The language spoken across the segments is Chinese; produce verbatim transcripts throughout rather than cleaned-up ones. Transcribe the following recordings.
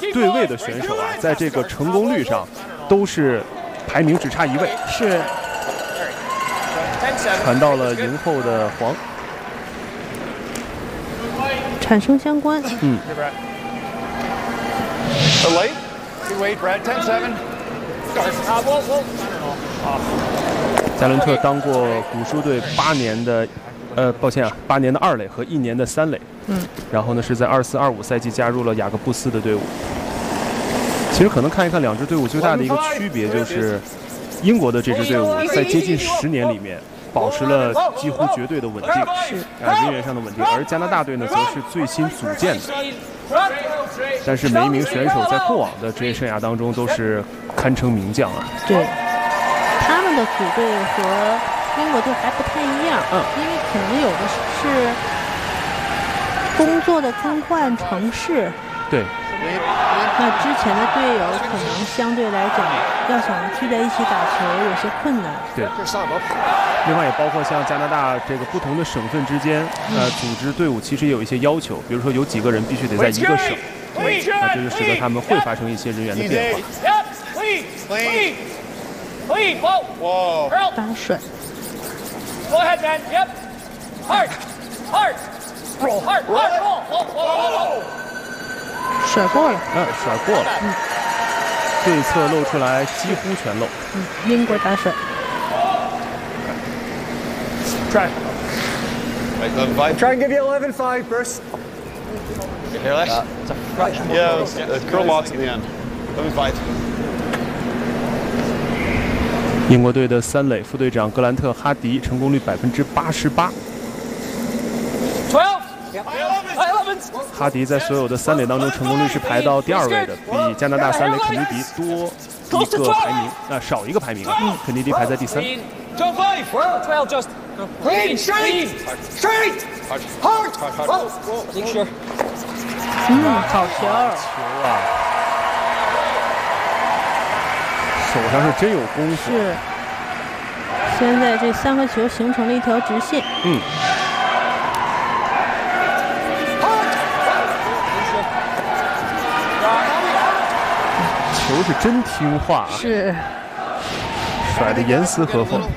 对位的选手啊，在这个成功率上都是排名只差一位。 是。 传到了赢后的黄， 产生相关。 嗯。加伦特当过古书队八年的，呃，抱歉啊，八年的二垒和一年的三垒。 嗯。 然后呢，是在二四二五赛季加入了雅各布斯的队伍。其实可能看一看两支队伍最大的一个区别就是，英国的这支队伍在接近十年里面保持了几乎绝对的稳定， 是啊人员上的稳定。而加拿大队呢，则是最新组建的，但是每一名选手在过往的职业生涯当中都是堪称名将啊。 对，他们的组队和英国队还不太一样， 嗯， 因为可能有的是工作的更换城市。 对。 那之前的队友可能相对来讲，要想聚在一起打球有些困难。 对。另外也包括像加拿大这个不同的省份之间，呃，组织队伍其实也有一些要求，比如说有几个人必须得在一个省，那这就使得他们会发生一些人员的变化。 打甩。 Go ahead, man. Yep. Hard. Hard. Roll. Hard. Hard. Roll. Roll. Roll. Roll. 甩过了。 嗯，甩过了。嗯。对侧露出来，几乎全露。 嗯，英国打甩。 Try. Try and give you eleven five, Bruce. You hear that? Uh, it's a fraction. Yeah, it was, uh, curl lots in the end. eleven five. 英国队的三垒副队长格兰特·哈迪成功率百分之八十八。 Twelve. 哈迪在所有的三垒当中成功率是排到第二位的，比加拿大三垒肯尼迪多一个排名，啊少一个排名啊。嗯，肯尼迪排在第三。 Jump five. Twelve. Just. Clean. Straight. Straight. Hard. Roll. Make sure. 嗯，好球。 球啊！手上是真有功夫。 是。现在这三个球形成了一条直线。 嗯。球是真听话， 是甩得严丝合缝。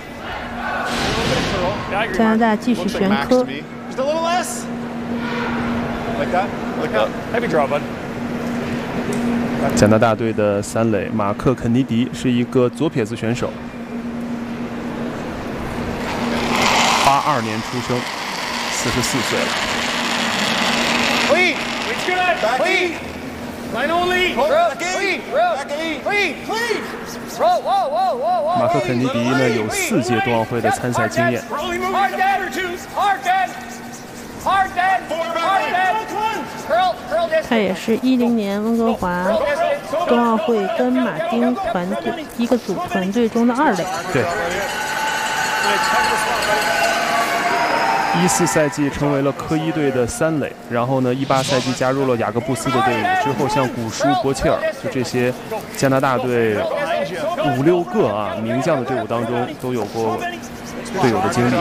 加拿大继续旋科。 加拿大队的三垒马克·肯尼迪是一个左撇子选手，八二年出生，四十四岁了。 Clean. Clean. Line only. Clean. Clean. Clean. Roll. Whoa. Whoa. Whoa. 马克·肯尼迪呢有四届冬奥会的参赛经验。 Hard dead. Hard dead. Hard dead. Hard dead. Curl. Curl this. 他也是一零年温哥华冬奥会跟马丁团队一个组团队中的二垒。 对。一四赛季成为了科一队的三垒，然后呢，一八赛季加入了雅各布斯的队伍，之后像古舒、伯切尔，就这些加拿大队五六个啊名将的队伍当中都有过队友的经历。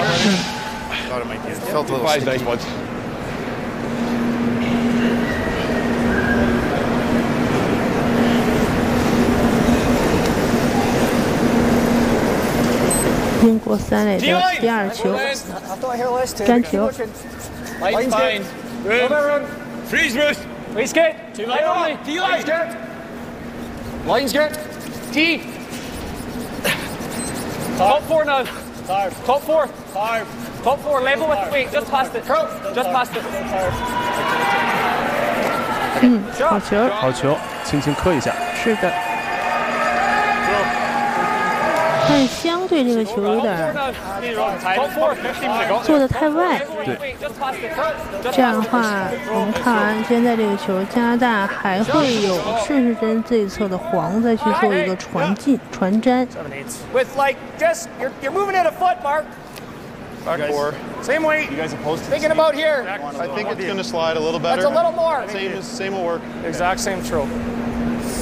英国三垒的第二球，粘球。 Line's fine. Good. Freeze, Bruce. Freeze, kid. Line only. D line. Line's good. T. Top four now. Top four. Top four. Level with the weight. Just past it. Just past it. 嗯，好球。 好球，轻轻磕一下。 是的。但相对这个球有点做得太外， 对， 这样的话，我们看完现在这个球，加拿大还会有顺时针这一侧的黄再去做一个传进、传粘。 With like just you're you're moving it a foot, Mark. Back four. Same weight. You guys opposed to Thinking about here. I think it's going to slide a little better. That's a little more. Same, same will work. Exact same throw.